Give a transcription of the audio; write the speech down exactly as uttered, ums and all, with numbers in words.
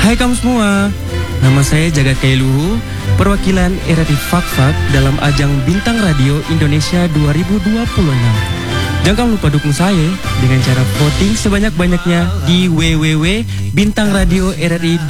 Hai kamu semua, nama saya Jagat Kailuhu, perwakilan R R I Fak-Fak dalam ajang Bintang Radio Indonesia dua ribu dua puluh enam. Jangan lupa dukung saya dengan cara voting sebanyak-banyaknya di w w w titik bintang radio r r i